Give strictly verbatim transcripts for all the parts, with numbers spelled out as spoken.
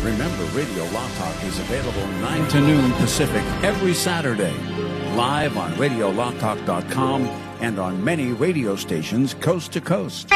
Remember, Radio Law Talk is available nine to noon Pacific every Saturday, live on radio law talk dot com and on many radio stations coast to coast.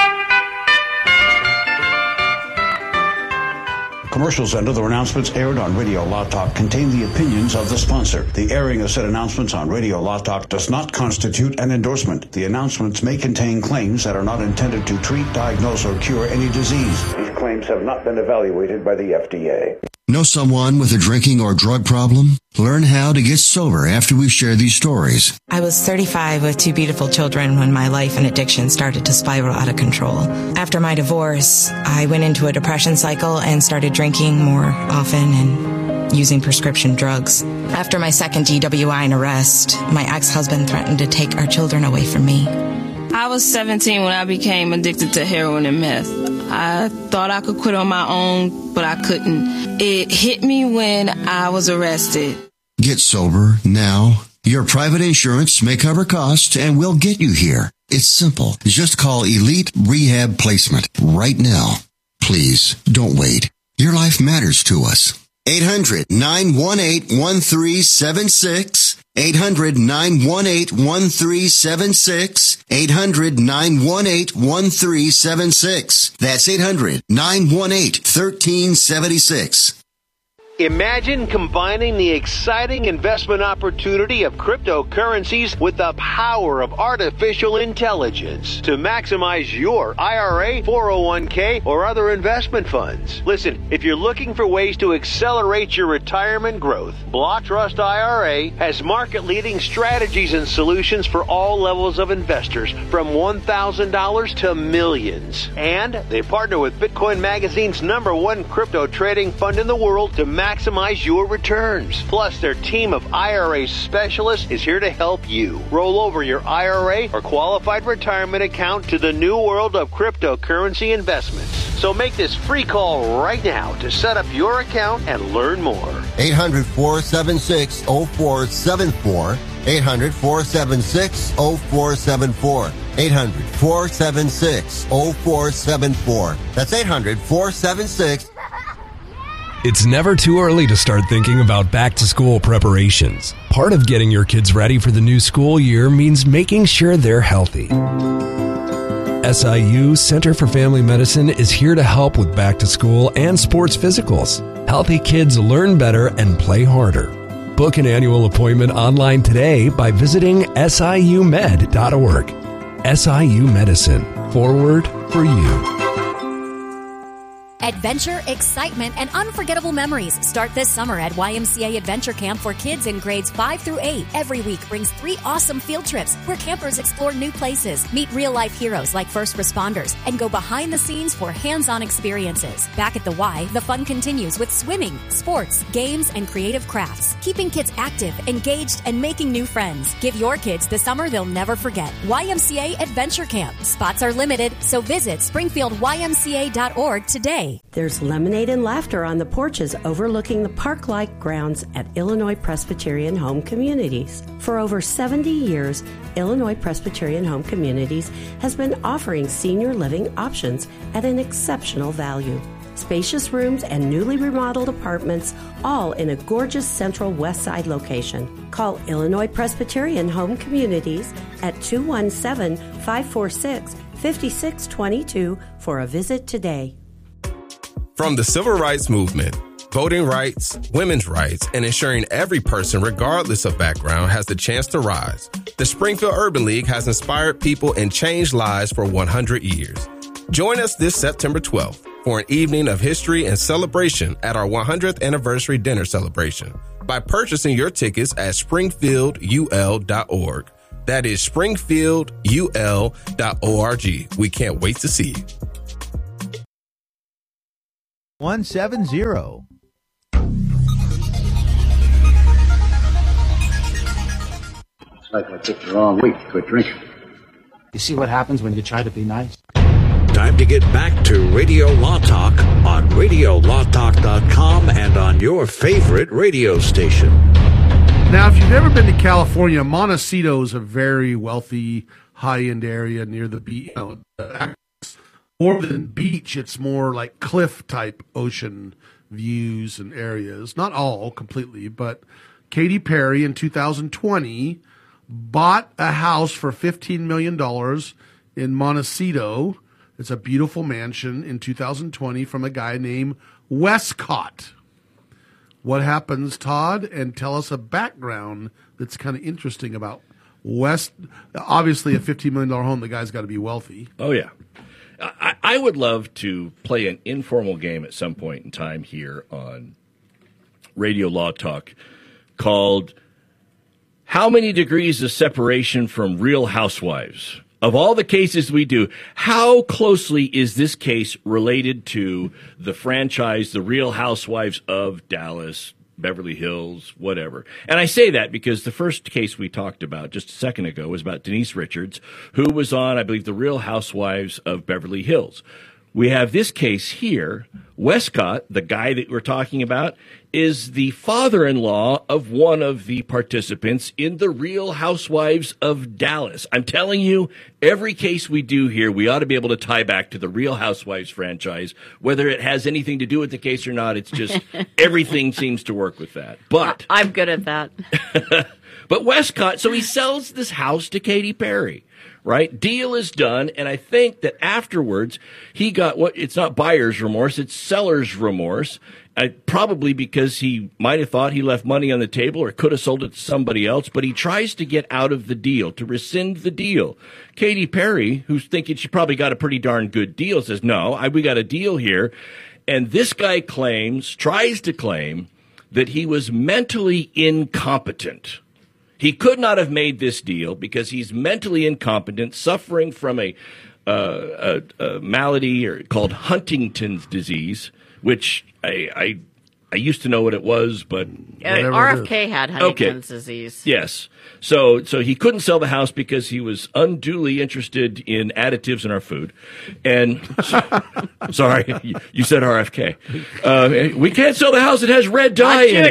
Commercials and other announcements aired on Radio Law Talk contain the opinions of the sponsor. The airing of said announcements on Radio Law Talk does not constitute an endorsement. The announcements may contain claims that are not intended to treat, diagnose, or cure any disease. These claims have not been evaluated by the F D A. Know someone with a drinking or drug problem? Learn how to get sober after we share these stories. I was thirty-five with two beautiful children when my life and addiction started to spiral out of control. After my divorce, I went into a depression cycle and started drinking more often and using prescription drugs. After my second D W I and arrest, my ex-husband threatened to take our children away from me. I was seventeen when I became addicted to heroin and meth. I thought I could quit on my own, but I couldn't. It hit me when I was arrested. Get sober now. Your private insurance may cover costs and we'll get you here. It's simple. Just call Elite Rehab Placement right now. Please, don't wait. Your life matters to us. eight hundred, nine one eight, one three seven six. eight hundred, nine one eight, one three seven six. eight hundred, nine one eight, one three seven six. That's eight hundred, nine one eight, one three seven six. Imagine combining the exciting investment opportunity of cryptocurrencies with the power of artificial intelligence to maximize your I R A, four oh one k, or other investment funds. Listen, if you're looking for ways to accelerate your retirement growth, Block Trust I R A has market-leading strategies and solutions for all levels of investors, from one thousand dollars to millions. And they partner with Bitcoin Magazine's number one crypto trading fund in the world to maximize Maximize your returns. Plus, their team of I R A specialists is here to help you roll over your I R A or qualified retirement account to the new world of cryptocurrency investments. So make this free call right now to set up your account and learn more. eight hundred, four seven six, oh four seven four. eight hundred, four seven six, oh four seven four. eight hundred, four seven six, oh four seven four. That's eight hundred, four seven six. It's never too early to start thinking about back-to-school preparations. Part of getting your kids ready for the new school year means making sure they're healthy. S I U Center for Family Medicine is here to help with back-to-school and sports physicals. Healthy kids learn better and play harder. Book an annual appointment online today by visiting S I U med dot org. S I U Medicine. Forward for you. Adventure, excitement, and unforgettable memories start this summer at Y M C A Adventure Camp for kids in grades five through eight. Every week brings three awesome field trips where campers explore new places, meet real-life heroes like first responders, and go behind the scenes for hands-on experiences. Back at the Y, the fun continues with swimming, sports, games, and creative crafts, keeping kids active, engaged, and making new friends. Give your kids the summer they'll never forget. Y M C A Adventure Camp. Spots are limited, so visit springfield y m c a dot org today. There's lemonade and laughter on the porches overlooking the park-like grounds at Illinois Presbyterian Home Communities. For over seventy years, Illinois Presbyterian Home Communities has been offering senior living options at an exceptional value. Spacious rooms and newly remodeled apartments, all in a gorgeous central west side location. Call Illinois Presbyterian Home Communities at two one seven, five four six, five six two two for a visit today. From the civil rights movement, voting rights, women's rights, and ensuring every person, regardless of background, has the chance to rise, the Springfield Urban League has inspired people and changed lives for one hundred years. Join us this September twelfth for an evening of history and celebration at our one hundredth anniversary dinner celebration by purchasing your tickets at springfield u l dot org. That is springfield u l dot org. We can't wait to see you. one seven zero. Looks like I picked the wrong week to quit drinking. You see what happens when you try to be nice? Time to get back to Radio Law Talk on radio law talk dot com and on your favorite radio station. Now, if you've never been to California, Montecito is a very wealthy, high-end area near the beach. You know, more than beach, it's more like cliff-type ocean views and areas. Not all completely, but Katy Perry in two thousand twenty bought a house for fifteen million dollars in Montecito. It's a beautiful mansion in two thousand twenty from a guy named Westcott. What happens, Todd? And tell us a background that's kind of interesting about West. Obviously, a fifteen million dollars home, the guy's got to be wealthy. Oh, yeah. I, I would love to play an informal game at some point in time here on Radio Law Talk called How Many Degrees of Separation from Real Housewives? Of all the cases we do, how closely is this case related to the franchise, the Real Housewives of Dallas, Beverly Hills, whatever? And I say that because the first case we talked about just a second ago was about Denise Richards, who was on, I believe, the Real Housewives of Beverly Hills. We have this case here. Westcott, the guy that we're talking about, is the father-in-law of one of the participants in the Real Housewives of Dallas. I'm telling you, every case we do here, we ought to be able to tie back to the Real Housewives franchise. Whether it has anything to do with the case or not, it's just everything seems to work with that. But I'm good at that. But Westcott, so he sells this house to Katy Perry. Right? Deal is done, and I think that afterwards he got what it's not buyer's remorse, it's seller's remorse. Uh, probably because he might have thought he left money on the table or could have sold it to somebody else, but he tries to get out of the deal, to rescind the deal. Katy Perry, who's thinking she probably got a pretty darn good deal, says, no, I, we got a deal here. And this guy claims, tries to claim, that he was mentally incompetent. He could not have made this deal because he's mentally incompetent, suffering from a, uh, a, a malady or called Huntington's disease, which I, I I used to know what it was, but uh, R F K had Huntington's okay. disease. Yes, so so he couldn't sell the house because he was unduly interested in additives in our food. And so, sorry, you, you said R F K. Uh, we can't sell the house; it has red dye in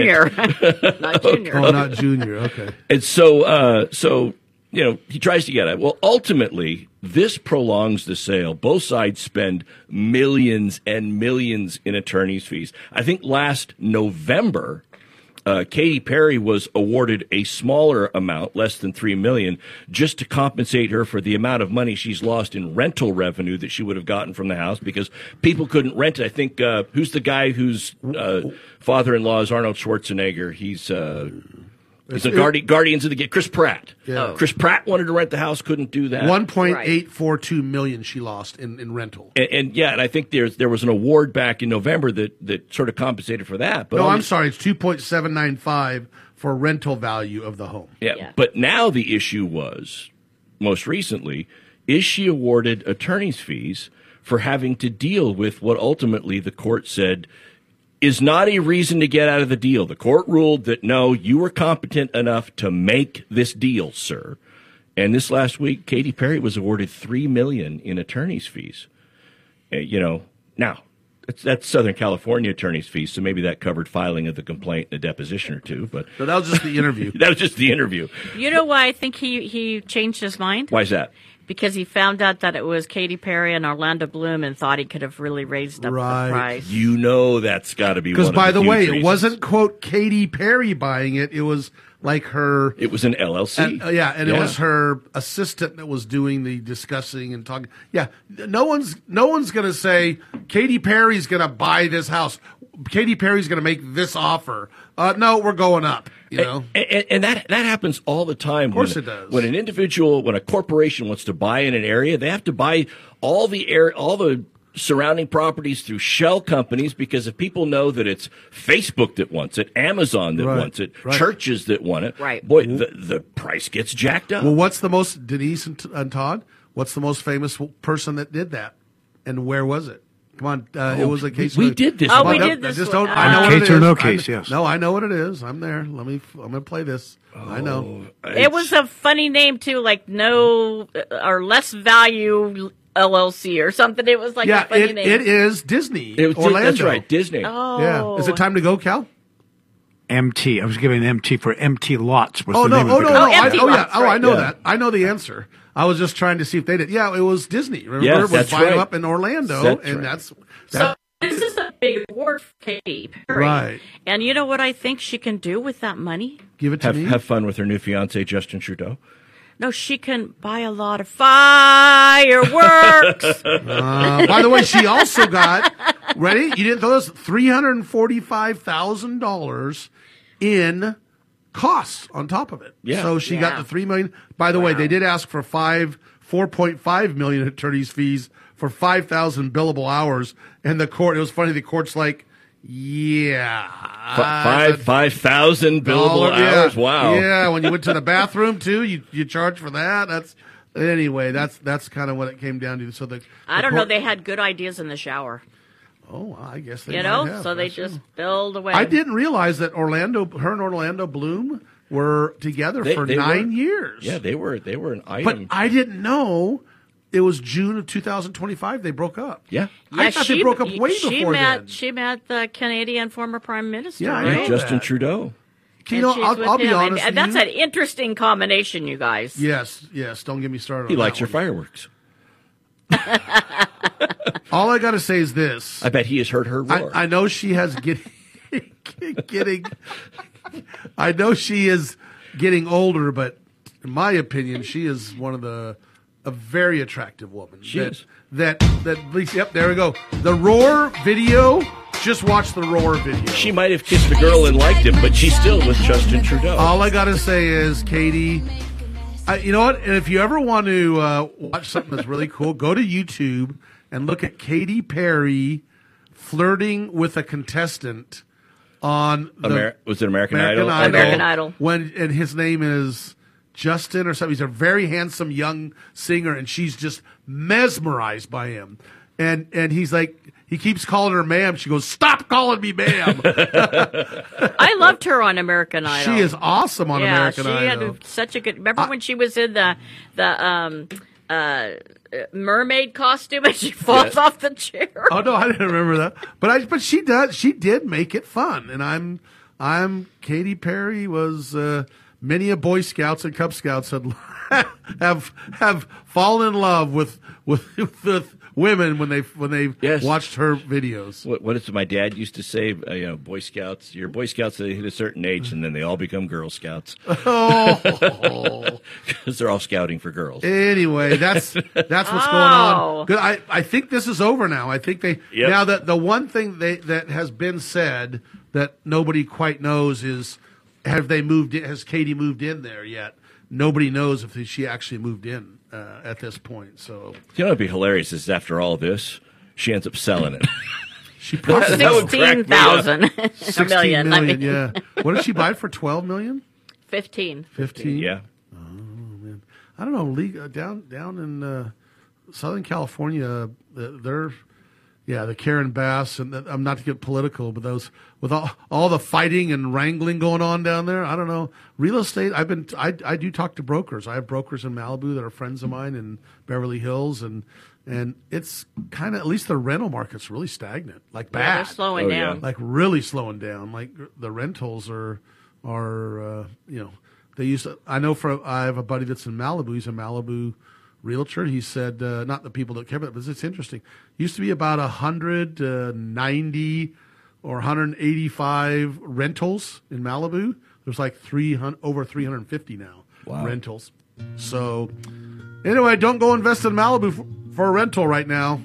it. Not junior. Oh, not junior. Okay. And so uh, so you know he tries to get it. Well, ultimately, this prolongs the sale. Both sides spend millions and millions in attorney's fees. I think last November, uh, Katy Perry was awarded a smaller amount, less than three million dollars, just to compensate her for the amount of money she's lost in rental revenue that she would have gotten from the house because people couldn't rent it. I think, uh, who's the guy whose uh, father-in-law is Arnold Schwarzenegger? He's... Uh, It's a Guardi- Guardians of the Gate. Chris Pratt. Yeah. Chris Pratt wanted to rent the house, couldn't do that. One point eight four two million she lost in, in rental. And, and yeah, and I think there's there was an award back in November that, that sort of compensated for that. But no, only, I'm sorry, it's two point seven nine five for rental value of the home. Yeah, yeah, but now the issue was, most recently, is she awarded attorney's fees for having to deal with what ultimately the court said is not a reason to get out of the deal. The court ruled that, no, you were competent enough to make this deal, sir. And this last week, Katy Perry was awarded three million dollars in attorney's fees. Uh, you know, now, that's, that's Southern California attorney's fees, so maybe that covered filing of the complaint and a deposition or two. But so that was just the interview. That was just the interview. You know why I think he, he changed his mind? Why is that? Because he found out that it was Katy Perry and Orlando Bloom and thought he could have really raised up right. the price. You know that's got to be one of the Because, by the way, reasons. It wasn't, quote, Katy Perry buying it. It was like her... It was an L L C. And, uh, yeah, and yeah. it was her assistant that was doing the discussing and talking. Yeah, no one's no one's going to say, Katy Perry's going to buy this house. Katy Perry's going to make this offer. Uh, no, we're going up. You know, and, and, and that that happens all the time. Of course, when, it does. When an individual, when a corporation wants to buy in an area, they have to buy all the air, all the surrounding properties through shell companies because if people know that it's Facebook that wants it, Amazon that right, wants it, right. churches that want it, right. boy, the the price gets jacked up. Well, what's the most Denise and, and Todd? What's the most famous person that did that, and where was it? Come on, uh, oh, it was a case. We, we of, did this. Oh, one. we did this. Just one. don't. I know Uh, what it case is. or no I case, know, yes. No, I know what it is. I'm there. Let me. I'm going to play this. Oh, I know. It was a funny name too, like no or less value L L C or something. It was like yeah, a funny it, name. it is Disney. It was, Orlando. That's right, Disney. Oh, Yeah. Is it time to go, Cal? M T. I was giving M T for empty lots. Was Oh the no! name Oh of no! the no! Oh, I, empty oh yeah! lots, Oh, I right. know Yeah. that. I know the answer. I was just trying to see if they did. Yeah, it was Disney. Remember, Yes, it was that's buying right. up in Orlando, That's and right. that's So that, this is a big award for Katy Perry. Right. And you know what I think she can do with that money? Give it to have, me. Have fun with her new fiance, Justin Trudeau. No, she can buy a lot of fireworks. uh, by the way, she also got, ready? You didn't throw this, three hundred forty-five thousand dollars in costs on top of it. Yeah. So she Yeah. got the three million dollars. By the Wow. way, they did ask for five, four point five million dollars attorney's fees for five thousand billable hours. And the court, it was funny, the court's like, yeah. F- five five thousand billable dollar, yeah. hours. Wow. Yeah, when you went to the bathroom too, you you charge for that. That's anyway. That's that's kind of what it came down to. So the I the don't know. court- They had good ideas in the shower. Oh, I guess they You might know, have. so they That's just true. build away. I didn't realize that Orlando, her and Orlando Bloom were together They- for they nine were- years. Yeah, they were they were an but item. I didn't know it was June of two thousand twenty-five. They broke up. yeah. Yeah, I thought she, they broke up way she before met, then. She met the Canadian former prime minister. Yeah, I right? know Justin that. Trudeau. You And know, she's I'll, with I'll be him. And- honest. and with that's you. an interesting combination, you guys. Yes, yes. Don't get me started. He on likes that your one. fireworks. All I got to say is this. I bet he has heard her I, roar. I know she has getting, getting. I know she is getting older, but in my opinion, she is one of the a very attractive woman. She that, is. That that at least. Yep, there we go. The Roar video. Just watch the Roar video. She might have kissed a girl and liked him, but she's still with Justin Trudeau. All I gotta say is, Katie. I, you know what? And if you ever want to uh, watch something that's really cool, go to YouTube and look at Katy Perry flirting with a contestant on the Amer- was it American, American Idol? Idol. American Idol. When and his name is Justin or something. He's a very handsome young singer, and she's just mesmerized by him. And and he's like, he keeps calling her ma'am. She goes, "Stop calling me ma'am." I loved her on American Idol. She is awesome on yeah, American she Idol. had such a good. Remember when she was in the the um uh mermaid costume and she falls Yeah. off the chair? Oh no, I didn't remember that. But I but she does she did make it fun, and I'm I'm Katy Perry was uh, many a Boy Scouts and Cub Scouts had have have fallen in love with with, with women when they when they Yes. watched her videos. What, what is it my dad used to say? Uh, you know, Boy Scouts. You're Boy Scouts. They hit a certain age, and then they all become Girl Scouts Oh. because they're all scouting for girls. Anyway, that's that's what's going Oh. on. Good. I, I think this is over now. I think they Yep. now that the one thing they that has been said that nobody quite knows is have they moved in, has Katie moved in there yet? Nobody knows if she actually moved in uh, at this point. So You know, what'd be hilarious is after all this, she ends up selling it. she probably That would crack me Sixteen thousand, a sixteen million. I million, mean, yeah. What did she buy it for? Twelve million? fifteen. Fifteen? Yeah. I don't know. League, uh, down down in uh, Southern California, uh, they're yeah the Karen Bass, and uh, I'm not to get political, but those with all all the fighting and wrangling going on down there. I don't know real estate. I've been I I do talk to brokers. I have brokers in Malibu that are friends of mine in Beverly Hills, and and it's kind of at least the rental market's really stagnant, like Yeah, bad, they're slowing Oh, yeah. down. like really slowing down. Like the rentals are are uh, you know they used to, I know for I have a buddy that's in Malibu. He's a Malibu realtor. He said uh, not the people that care about it, but it's interesting. Used to be about a hundred uh, ninety or one hundred eighty-five rentals in Malibu. There's like three hundred over three hundred fifty now Wow. rentals. So anyway, don't go invest in Malibu for, for a rental right now.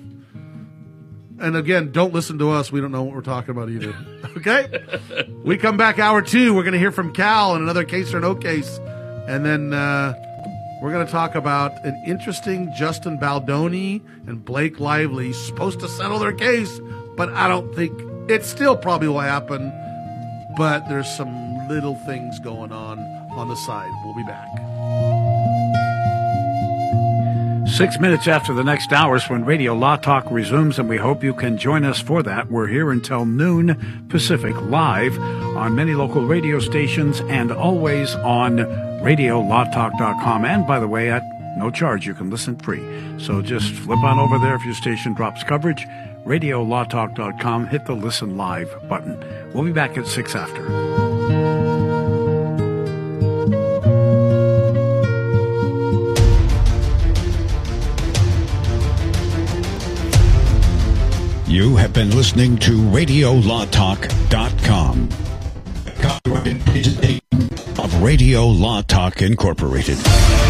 And again, don't listen to us. We don't know what we're talking about either. Okay? We come back hour two. We're going to hear from Cal in another case or no case. And then uh, we're going to talk about an interesting Justin Baldoni and Blake Lively supposed to settle their case. But I don't think it still probably will happen. But there's some little things going on on the side. We'll be back. Six minutes after the next hour is when Radio Law Talk resumes, and we hope you can join us for that. We're here until noon Pacific, live on many local radio stations and always on radio law talk dot com. And by the way, at no charge, you can listen free. So just flip on over there if your station drops coverage. radio law talk dot com, hit the Listen Live button. We'll be back at six after. You have been listening to radio law talk dot com. Copyrighted presentation of Radio Law Talk Incorporated.